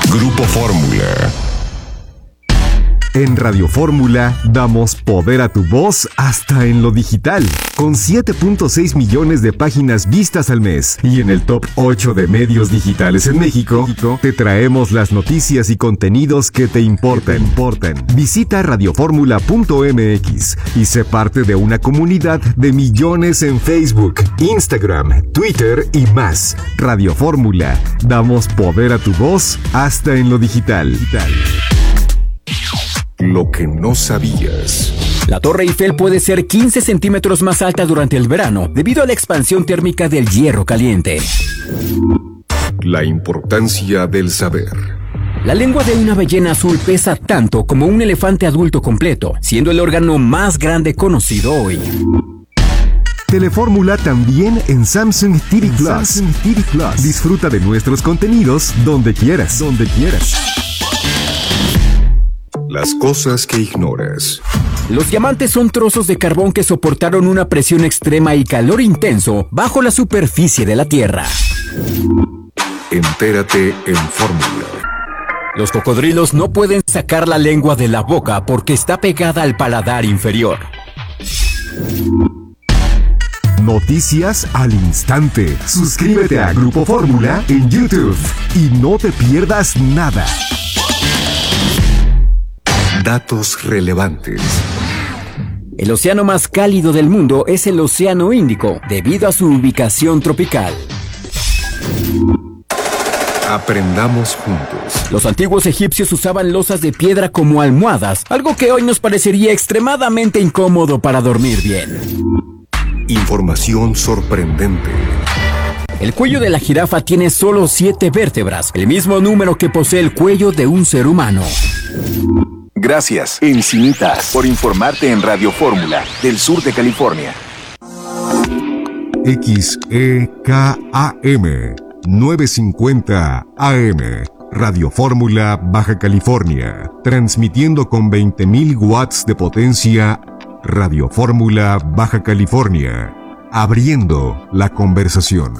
Grupo Fórmula. En Radio Fórmula damos poder a tu voz hasta en lo digital, con 7.6 millones de páginas vistas al mes. Y en el top 8 de medios digitales en México, te traemos las noticias y contenidos que te importan. Visita radioformula.mx y sé parte de una comunidad de millones en Facebook, Instagram, Twitter y más. Radio Fórmula, damos poder a tu voz hasta en lo digital. Lo que no sabías. La Torre Eiffel puede ser 15 centímetros más alta durante el verano debido a la expansión térmica del hierro caliente. La importancia del saber. La lengua de una ballena azul pesa tanto como un elefante adulto completo, siendo el órgano más grande conocido hoy. Telefórmula también en Samsung TV Plus. Disfruta de nuestros contenidos donde quieras. Las cosas que ignoras. Los diamantes son trozos de carbón que soportaron una presión extrema y calor intenso bajo la superficie de la Tierra. Entérate en Fórmula. Los cocodrilos no pueden sacar la lengua de la boca porque está pegada al paladar inferior. Noticias al instante. Suscríbete a Grupo Fórmula en YouTube y no te pierdas nada. Datos relevantes. El océano más cálido del mundo es el Océano Índico, debido a su ubicación tropical. Aprendamos juntos. Los antiguos egipcios usaban losas de piedra como almohadas, algo que hoy nos parecería extremadamente incómodo para dormir bien. Información sorprendente. El cuello de la jirafa tiene solo 7 vértebras, el mismo número que posee el cuello de un ser humano. Gracias, Encinitas, por informarte en Radio Fórmula, del sur de California. XEKAM 950 AM, Radio Fórmula, Baja California, transmitiendo con 20.000 watts de potencia. Radio Fórmula, Baja California, abriendo la conversación.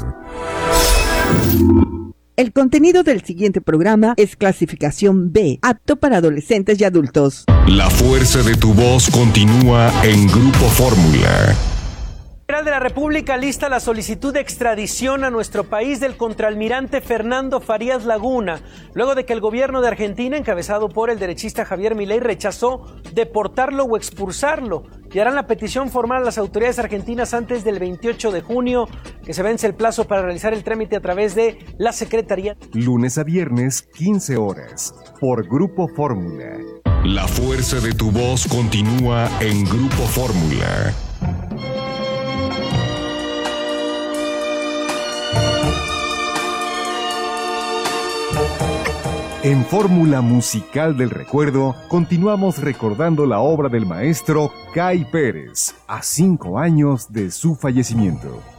El contenido del siguiente programa es clasificación B, apto para adolescentes y adultos. La fuerza de tu voz continúa en Grupo Fórmula. El General de la República lista la solicitud de extradición a nuestro país del contraalmirante Fernando Farías Laguna, luego de que el gobierno de Argentina, encabezado por el derechista Javier Milei, rechazó deportarlo o expulsarlo. Y harán la petición formal a las autoridades argentinas antes del 28 de junio, que se vence el plazo para realizar el trámite a través de la Secretaría. Lunes a viernes, 15 horas, por Grupo Fórmula. La fuerza de tu voz continúa en Grupo Fórmula. En Fórmula Musical del Recuerdo, continuamos recordando la obra del maestro Cay Pérez, a 5 años de su fallecimiento.